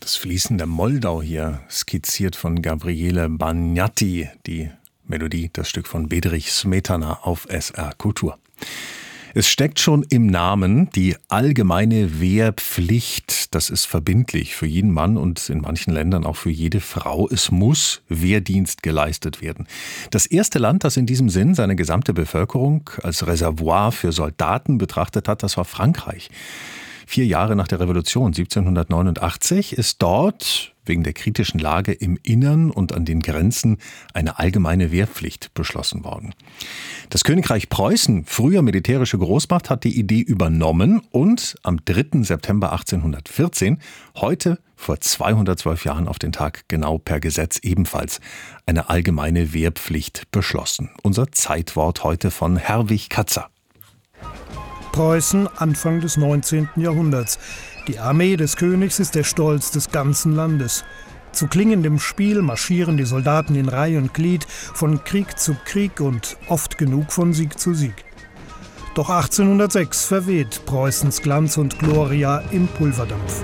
Das fließende Moldau hier, skizziert von Gabriele Baniati. Die Melodie, das Stück von Bedřich Smetana auf SR Kultur. Es steckt schon im Namen die allgemeine Wehrpflicht. Das ist verbindlich für jeden Mann und in manchen Ländern auch für jede Frau. Es muss Wehrdienst geleistet werden. Das erste Land, das in diesem Sinn seine gesamte Bevölkerung als Reservoir für Soldaten betrachtet hat, das war Frankreich. 4 Jahre nach der Revolution 1789 ist dort wegen der kritischen Lage im Innern und an den Grenzen eine allgemeine Wehrpflicht beschlossen worden. Das Königreich Preußen, früher militärische Großmacht, hat die Idee übernommen und am 3. September 1814, heute vor 212 Jahren auf den Tag genau per Gesetz ebenfalls, eine allgemeine Wehrpflicht beschlossen. Unser Zeitwort heute von Herwig Katzer. Preußen Anfang des 19. Jahrhunderts. Die Armee des Königs ist der Stolz des ganzen Landes. Zu klingendem Spiel marschieren die Soldaten in Reih und Glied, von Krieg zu Krieg und oft genug von Sieg zu Sieg. Doch 1806 verweht Preußens Glanz und Gloria im Pulverdampf.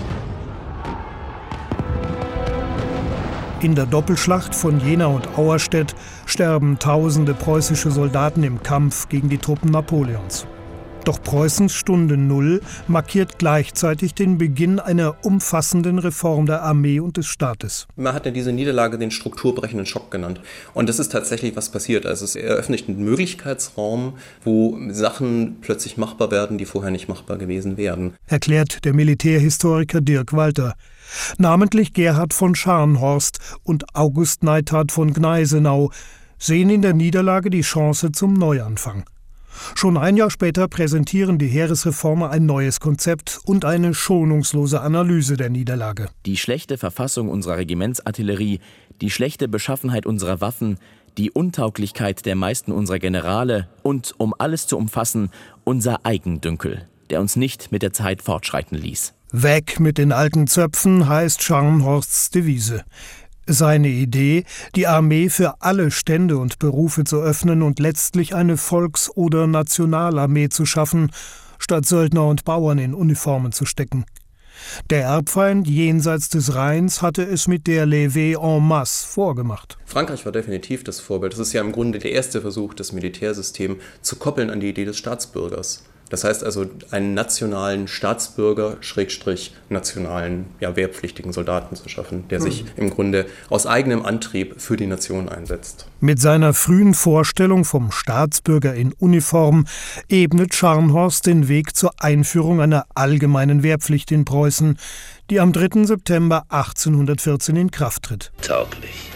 In der Doppelschlacht von Jena und Auerstedt sterben tausende preußische Soldaten im Kampf gegen die Truppen Napoleons. Doch Preußens Stunde Null markiert gleichzeitig den Beginn einer umfassenden Reform der Armee und des Staates. Man hat ja diese Niederlage den strukturbrechenden Schock genannt. Und das ist tatsächlich, was passiert. Also es eröffnet einen Möglichkeitsraum, wo Sachen plötzlich machbar werden, die vorher nicht machbar gewesen wären. Erklärt der Militärhistoriker Dirk Walter. Namentlich Gerhard von Scharnhorst und August Neithardt von Gneisenau sehen in der Niederlage die Chance zum Neuanfang. Schon ein Jahr später präsentieren die Heeresreformer ein neues Konzept und eine schonungslose Analyse der Niederlage. Die schlechte Verfassung unserer Regimentsartillerie, die schlechte Beschaffenheit unserer Waffen, die Untauglichkeit der meisten unserer Generale und, um alles zu umfassen, unser Eigendünkel, der uns nicht mit der Zeit fortschreiten ließ. Weg mit den alten Zöpfen heißt Scharnhorsts Devise. Seine Idee, die Armee für alle Stände und Berufe zu öffnen und letztlich eine Volks- oder Nationalarmee zu schaffen, statt Söldner und Bauern in Uniformen zu stecken. Der Erbfeind jenseits des Rheins hatte es mit der Levée en masse vorgemacht. Frankreich war definitiv das Vorbild. Das ist ja im Grunde der erste Versuch, das Militärsystem zu koppeln an die Idee des Staatsbürgers. Das heißt also, einen nationalen Staatsbürger, nationalen, wehrpflichtigen Soldaten zu schaffen, der sich im Grunde aus eigenem Antrieb für die Nation einsetzt. Mit seiner frühen Vorstellung vom Staatsbürger in Uniform ebnet Scharnhorst den Weg zur Einführung einer allgemeinen Wehrpflicht in Preußen, die am 3. September 1814 in Kraft tritt. Tauglich.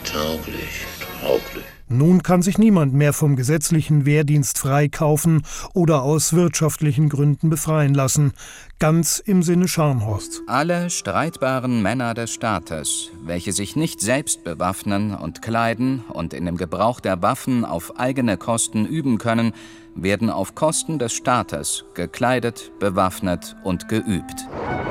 Nun kann sich niemand mehr vom gesetzlichen Wehrdienst freikaufen oder aus wirtschaftlichen Gründen befreien lassen. Ganz im Sinne Scharnhorsts. Alle streitbaren Männer des Staates, welche sich nicht selbst bewaffnen und kleiden und in dem Gebrauch der Waffen auf eigene Kosten üben können, werden auf Kosten des Staates gekleidet, bewaffnet und geübt.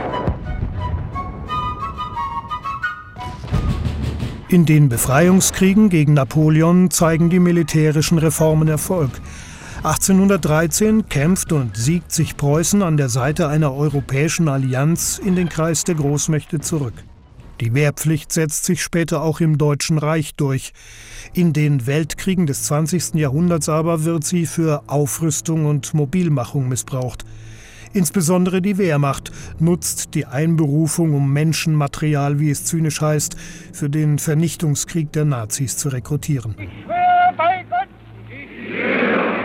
In den Befreiungskriegen gegen Napoleon zeigen die militärischen Reformen Erfolg. 1813 kämpft und siegt sich Preußen an der Seite einer europäischen Allianz in den Kreis der Großmächte zurück. Die Wehrpflicht setzt sich später auch im Deutschen Reich durch. In den Weltkriegen des 20. Jahrhunderts aber wird sie für Aufrüstung und Mobilmachung missbraucht. Insbesondere die Wehrmacht nutzt die Einberufung, um Menschenmaterial, wie es zynisch heißt, für den Vernichtungskrieg der Nazis zu rekrutieren.